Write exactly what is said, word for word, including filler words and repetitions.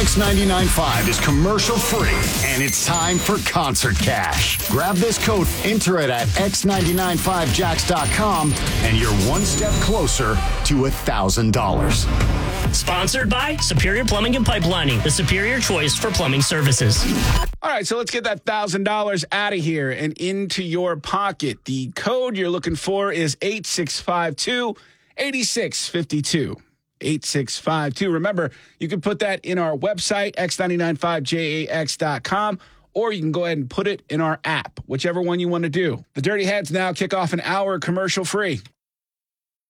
X ninety-nine point five is commercial free, and it's time for Concert Cash. Grab this code, enter it at x nine nine five jacks dot com, and you're one step closer to one thousand dollars. Sponsored by Superior Plumbing and Pipelining, the superior choice for plumbing services. All right, so let's get that one thousand dollars out of here and into your pocket. The code you're looking for is eight six five two, eight six five two. eight six five two. Remember, you can put that in our website, x nine nine five jax dot com, or you can go ahead and put it in our app, whichever one you want to do. The Dirty Heads now kick off an hour commercial free.